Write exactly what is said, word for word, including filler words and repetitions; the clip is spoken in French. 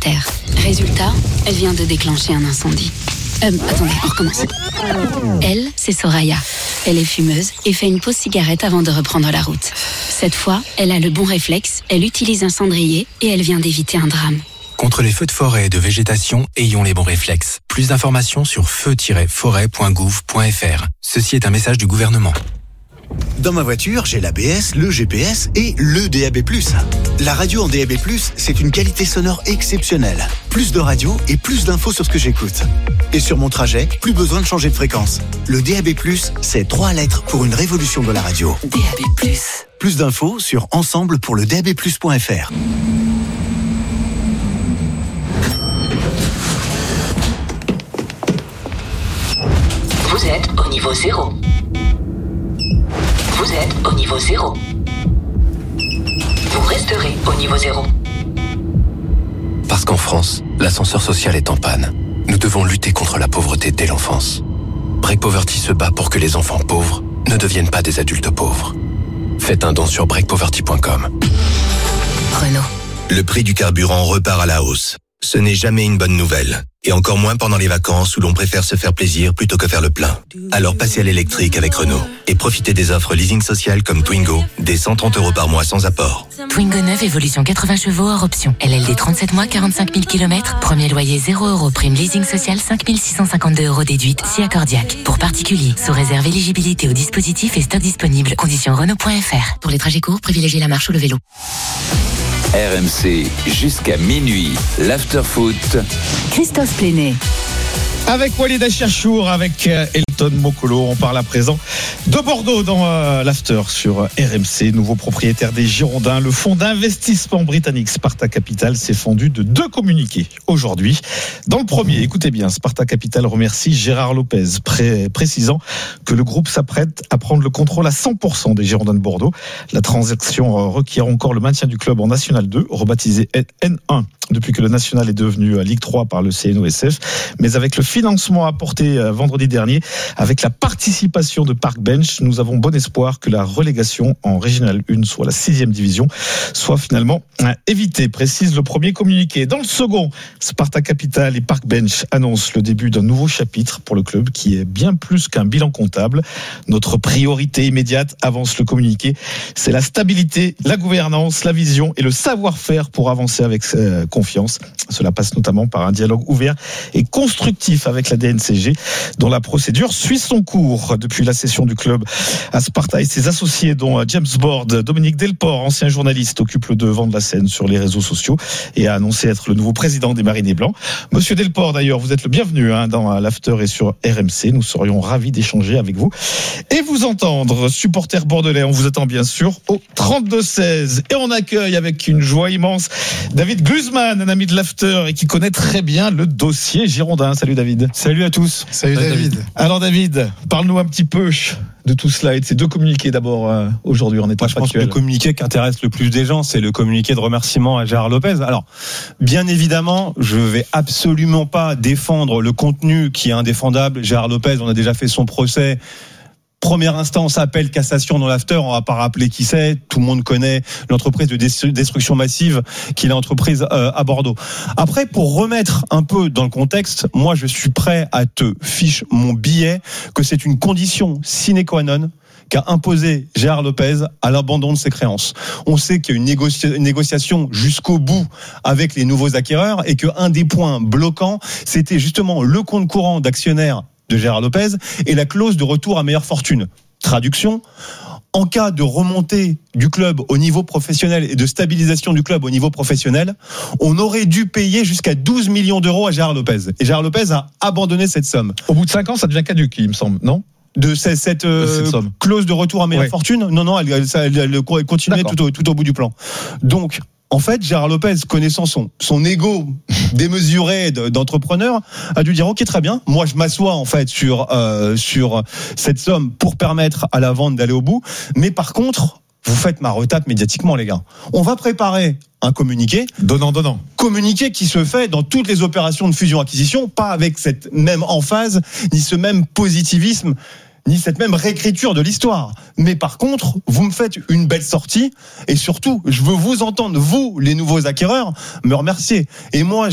terre. Résultat, elle vient de déclencher un incendie. Euh, attendez, on recommence. Elle, c'est Soraya. Elle est fumeuse et fait une pause cigarette avant de reprendre la route. Cette fois, elle a le bon réflexe, elle utilise un cendrier et elle vient d'éviter un drame. Contre les feux de forêt et de végétation, ayons les bons réflexes. Plus d'informations sur feu tiret forêt point gouv point f r. Ceci est un message du gouvernement. Dans ma voiture, j'ai l'A B S, le G P S et le D A B plus. La radio en D A B plus, c'est une qualité sonore exceptionnelle. Plus de radio et plus d'infos sur ce que j'écoute. Et sur mon trajet, plus besoin de changer de fréquence. Le D A B plus, c'est trois lettres pour une révolution de la radio. D A B plus. Plus d'infos sur ensemble pour le D A B plus point f r. Vous êtes au niveau zéro. Vous êtes au niveau zéro. Vous resterez au niveau zéro. Parce qu'en France, l'ascenseur social est en panne. Nous devons lutter contre la pauvreté dès l'enfance. Break Poverty se bat pour que les enfants pauvres ne deviennent pas des adultes pauvres. Faites un don sur break poverty point com. Renault. Le prix du carburant repart à la hausse. Ce n'est jamais une bonne nouvelle. Et encore moins pendant les vacances où l'on préfère se faire plaisir plutôt que faire le plein. Alors passez à l'électrique avec Renault et profitez des offres leasing social comme Twingo, dès cent trente euros par mois sans apport. Twingo neuf, évolution quatre-vingts chevaux hors option. L L D trente-sept mois, quarante-cinq mille kilomètres. Premier loyer zéro euros. Prime leasing social cinq mille six cent cinquante-deux euros déduite. Si accordiaque. Pour particuliers, sous réserve éligibilité au dispositif et stock disponible. Conditions Renault point f r. Pour les trajets courts, privilégiez la marche ou le vélo. R M C jusqu'à minuit. L'afterfoot. Christophe Pléné. Avec Walid Acharchour, avec Elton Mokolo, on parle à présent de Bordeaux dans euh, l'After sur R M C, nouveau propriétaire des Girondins. Le fonds d'investissement britannique Sparta Capital s'est fendu de deux communiqués aujourd'hui. Dans le premier, écoutez bien, Sparta Capital remercie Gérard Lopez, pré- précisant que le groupe s'apprête à prendre le contrôle à cent pour cent des Girondins de Bordeaux. La transaction requiert encore le maintien du club en National deux, rebaptisé N un, depuis que le National est devenu Ligue trois par le C N O S F, mais avec le financement apporté vendredi dernier, avec la participation de Park Bench, nous avons bon espoir que la relégation en Régional un, soit la sixième division, soit finalement évitée, précise le premier communiqué. Dans le second, Sparta Capital et Park Bench annoncent le début d'un nouveau chapitre pour le club qui est bien plus qu'un bilan comptable. Notre priorité immédiate, avance le communiqué, c'est la stabilité, la gouvernance, la vision et le savoir-faire pour avancer avec euh, confiance. Cela passe notamment par un dialogue ouvert et constructif avec la D N C G, dont la procédure suit son cours. Depuis la cession du club à Sparta et ses associés, dont James Bord, Dominique Delport, ancien journaliste, occupe le devant de la scène sur les réseaux sociaux et a annoncé être le nouveau président des Marinés Blancs. Monsieur Delport, d'ailleurs, vous êtes le bienvenu hein, dans l'After et sur R M C. Nous serions ravis d'échanger avec vous et vous entendre. Supporter bordelais, on vous attend bien sûr au trente-deux seize. Et on accueille avec une joie immense David Glusman, un ami de l'After et qui connaît très bien le dossier girondin. Salut David. Salut à tous. Salut, Salut David. David. Alors David, parle-nous un petit peu de tout cela et de ces deux communiqués d'abord euh, aujourd'hui en état Moi, je pense factuel. que le communiqué qui intéresse le plus des gens, c'est le communiqué de remerciement à Gérard Lopez. Alors, bien évidemment, je vais absolument pas défendre le contenu qui est indéfendable. Gérard Lopez, on a déjà fait son procès. Première instance, appel, cassation dans l'after, on va pas rappeler qui c'est, tout le monde connaît l'entreprise de destruction massive qu'il a entreprise à Bordeaux. Après, pour remettre un peu dans le contexte, moi je suis prêt à te fiche mon billet que c'est une condition sine qua non qu'a imposé Gérard Lopez à l'abandon de ses créances. On sait qu'il y a une, négoci- une négociation jusqu'au bout avec les nouveaux acquéreurs et qu'un des points bloquants, c'était justement le compte courant d'actionnaires de Gérard Lopez et la clause de retour à meilleure fortune. Traduction, en cas de remontée du club au niveau professionnel et de stabilisation du club au niveau professionnel, on aurait dû payer jusqu'à douze millions d'euros à Gérard Lopez. Et Gérard Lopez a abandonné cette somme. Au bout de cinq ans, ça devient caduc, il me semble, non ? De cette, cette, euh, cette clause de retour à meilleure ouais. fortune, non, non, elle, elle, elle, elle continuait tout au, tout au bout du plan. Donc, en fait, Gérard Lopez, connaissant son, son ego démesuré d'entrepreneur, a dû dire ok, très bien, moi je m'assois en fait sur, euh, sur cette somme pour permettre à la vente d'aller au bout, mais par contre, vous faites ma retape médiatiquement, les gars. On va préparer un communiqué. Donnant, donnant. Communiqué qui se fait dans toutes les opérations de fusion-acquisition, pas avec cette même emphase, ni ce même positivisme, ni cette même réécriture de l'histoire. Mais par contre, vous me faites une belle sortie, et surtout, je veux vous entendre, vous, les nouveaux acquéreurs, me remercier. Et moi,